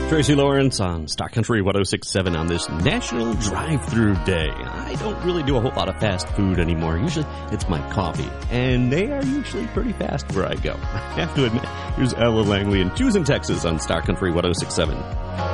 Tracy Lawrence on Star Country 106.7 on this National Drive-Thru Day. I don't really do a whole lot of fast food anymore. Usually it's my coffee, and they are usually pretty fast where I go. I have to admit. Here's Ella Langley in Houston, Texas on Star Country 106.7.